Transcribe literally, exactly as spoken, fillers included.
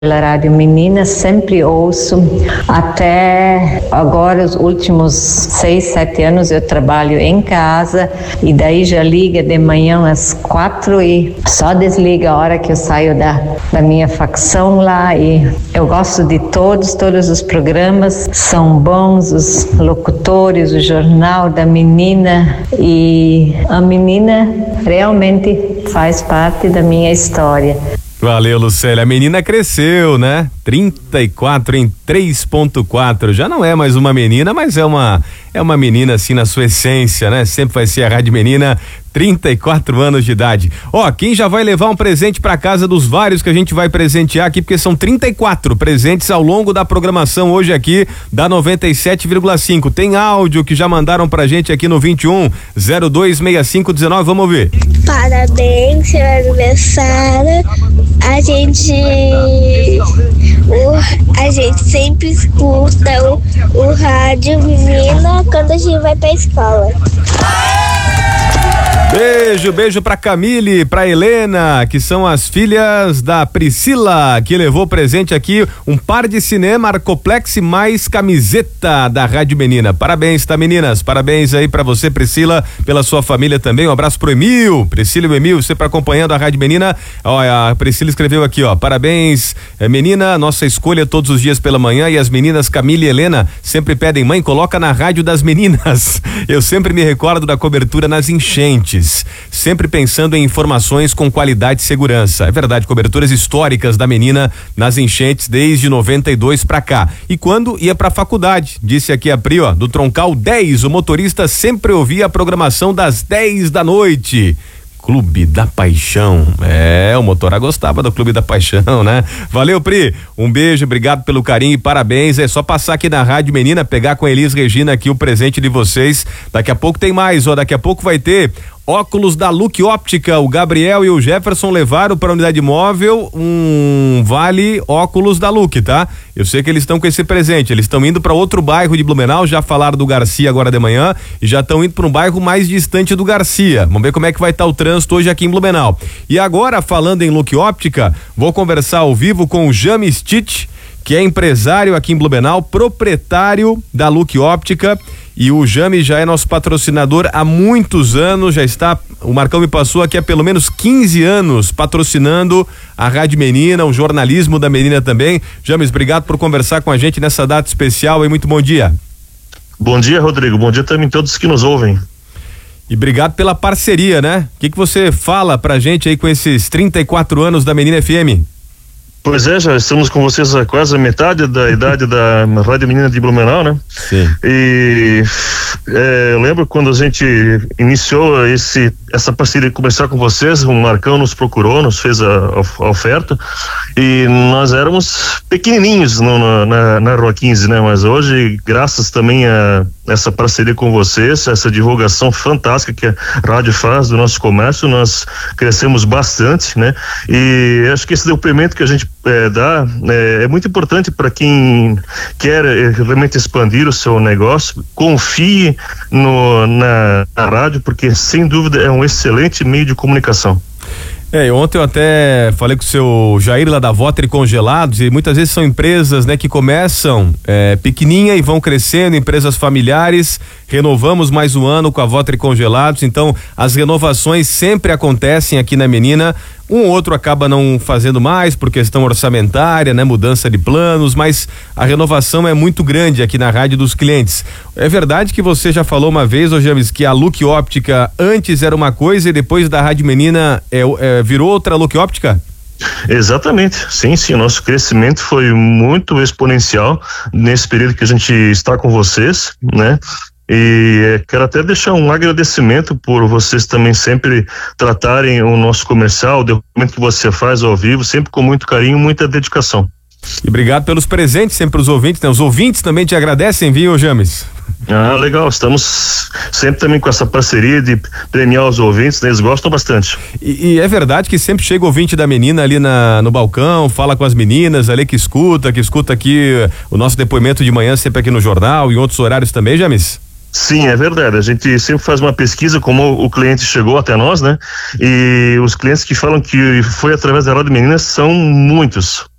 pela Rádio Menina, sempre ouço. Até agora, os últimos seis, sete anos, eu trabalho em casa e daí já liga de manhã às quatro e só desliga a hora que eu saio da, da minha facção lá. E eu gosto de todos, todos os programas são bons, os locutores, o Jornal da Menina, e a menina realmente faz parte da minha história. Valeu, Lucélia. A menina cresceu, né? trinta e quatro em três ponto quatro. Já não é mais uma menina, mas é uma é uma menina assim na sua essência, né? Sempre vai ser a Rádio Menina, trinta e quatro anos de idade. Ó, quem já vai levar um presente pra casa dos vários que a gente vai presentear aqui, porque são trinta e quatro presentes ao longo da programação hoje aqui da noventa e sete vírgula cinco. Tem áudio que já mandaram pra gente aqui no vinte e um zero dois seis cinco um nove. Vamos ouvir. Parabéns, seu aniversário. A gente o, a gente sempre escuta o, o rádio Menina quando a gente vai pra escola. Beijo, beijo pra Camille, pra Helena, que são as filhas da Priscila, que levou presente aqui um par de cinema Arcoplex mais camiseta da Rádio Menina. Parabéns, tá, meninas? Parabéns aí pra você, Priscila, pela sua família também. Um abraço pro Emil, Priscila e o Emil, sempre acompanhando a Rádio Menina. Ó, a Priscila escreveu aqui, ó, parabéns, é, menina, nossa escolha todos os dias pela manhã, e as meninas Camille e Helena sempre pedem, mãe, coloca na Rádio das Meninas. Eu sempre me recordo da cobertura nas enchentes, sempre pensando em informações com qualidade e segurança. É verdade, coberturas históricas da Menina nas enchentes desde noventa e dois pra cá. E quando ia pra faculdade, disse aqui a Pri, ó, do Troncal dez, o motorista sempre ouvia a programação das dez da noite. Clube da Paixão. É, o Motorá gostava do Clube da Paixão, né? Valeu, Pri. Um beijo, obrigado pelo carinho e parabéns. É só passar aqui na Rádio Menina, pegar com a Elis Regina aqui o presente de vocês. Daqui a pouco tem mais, ó. Daqui a pouco vai ter óculos da Look Óptica. O Gabriel e o Jefferson levaram para a unidade móvel um vale óculos da Look, tá? Eu sei que eles estão com esse presente. Eles estão indo para outro bairro de Blumenau, já falaram do Garcia agora de manhã e já estão indo para um bairro mais distante do Garcia. Vamos ver como é que vai estar tá o trânsito hoje aqui em Blumenau. E agora, falando em Look Óptica, vou conversar ao vivo com o James Stitch, que é empresário aqui em Blumenau, proprietário da Look Óptica. E o Jame já é nosso patrocinador há muitos anos, já está, o Marcão me passou aqui há pelo menos quinze anos patrocinando a Rádio Menina, o jornalismo da Menina também. James, obrigado por conversar com a gente nessa data especial e muito bom dia. Bom dia, Rodrigo, bom dia também a todos que nos ouvem. E obrigado pela parceria, né? O que que você fala pra gente aí com esses trinta e quatro anos da Menina F M? Pois é, já estamos com vocês há quase a metade da idade da Rádio Menina de Blumenau, né? Sim. E é, eu lembro quando a gente iniciou esse, essa parceria de começar com vocês, o Marcão nos procurou, nos fez a, a oferta e nós éramos pequenininhos no, na, na Rua quinze, né? Mas hoje, graças também a essa parceria com vocês, essa divulgação fantástica que a rádio faz do nosso comércio, nós crescemos bastante, né? E acho que esse depoimento que a gente é, dá é, é muito importante para quem quer é, realmente expandir o seu negócio. Confie no, na, na rádio, porque sem dúvida é um excelente meio de comunicação. É, ontem eu até falei com o seu Jair lá da Votri Congelados, e muitas vezes são empresas, né, que começam é, pequenininha e vão crescendo, empresas familiares. Renovamos mais um ano com a Votri Congelados, então as renovações sempre acontecem aqui na Menina. Um ou outro acaba não fazendo mais por questão orçamentária, né? Mudança de planos, mas a renovação é muito grande aqui na rádio dos clientes. É verdade que você já falou uma vez, ô James, que a Look Óptica antes era uma coisa e depois da Rádio Menina é, é, virou outra Look Óptica? Exatamente, sim, sim, nosso crescimento foi muito exponencial nesse período que a gente está com vocês, né? E quero até deixar um agradecimento por vocês também sempre tratarem o nosso comercial, o documento que você faz ao vivo, sempre com muito carinho, muita dedicação. E obrigado pelos presentes sempre os ouvintes, né? Os ouvintes também te agradecem, viu, James? Ah, legal, estamos sempre também com essa parceria de premiar os ouvintes, né? Eles gostam bastante. E, e é verdade que sempre chega o ouvinte da Menina ali na, no balcão, fala com as meninas ali que escuta, que escuta aqui o nosso depoimento de manhã sempre aqui no jornal e em outros horários também, James? Sim, é verdade. A gente sempre faz uma pesquisa como o cliente chegou até nós, né? E os clientes que falam que foi através da Rádio Menina são muitos.